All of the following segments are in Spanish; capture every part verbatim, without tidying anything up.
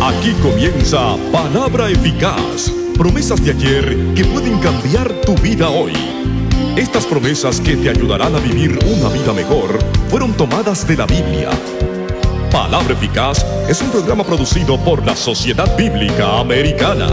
Aquí comienza Palabra Eficaz. Promesas de ayer que pueden cambiar tu vida hoy. Estas promesas que te ayudarán a vivir una vida mejor fueron tomadas de la Biblia. Palabra Eficaz es un programa producido por la Sociedad Bíblica Americana.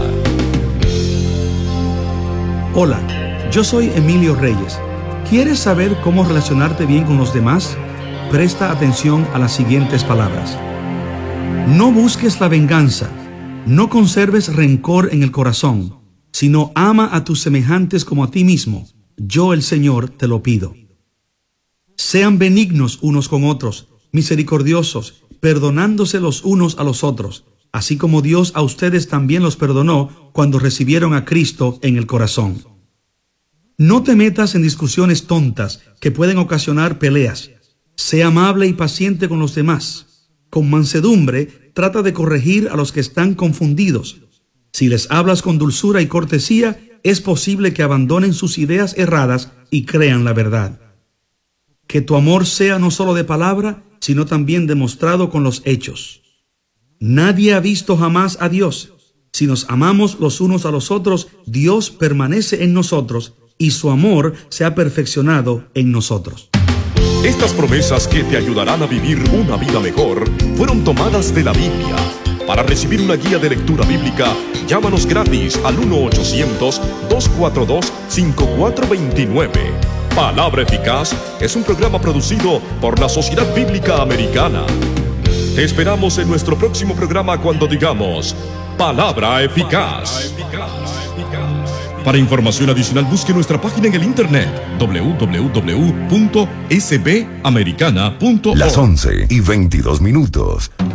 Hola, yo soy Emilio Reyes. ¿Quieres saber cómo relacionarte bien con los demás? Presta atención a las siguientes palabras. No busques la venganza, no conserves rencor en el corazón, sino ama a tus semejantes como a ti mismo. Yo, el Señor, te lo pido. Sean benignos unos con otros, misericordiosos, perdonándose los unos a los otros, así como Dios a ustedes también los perdonó cuando recibieron a Cristo en el corazón. No te metas en discusiones tontas que pueden ocasionar peleas. Sé amable y paciente con los demás. Con mansedumbre, trata de corregir a los que están confundidos. Si les hablas con dulzura y cortesía, es posible que abandonen sus ideas erradas y crean la verdad. Que tu amor sea no solo de palabra, sino también demostrado con los hechos. Nadie ha visto jamás a Dios. Si nos amamos los unos a los otros, Dios permanece en nosotros y su amor se ha perfeccionado en nosotros. Estas promesas que te ayudarán a vivir una vida mejor fueron tomadas de la Biblia. Para recibir una guía de lectura bíblica, llámanos gratis al uno ochocientos, dos cuatro dos, cinco cuatro dos nueve. Palabra Eficaz es un programa producido por la Sociedad Bíblica Americana. Te esperamos en nuestro próximo programa cuando digamos Palabra Eficaz. Para información adicional, busque nuestra página en el internet doble u doble u doble u punto s b americana punto org. Las once y veintidós minutos.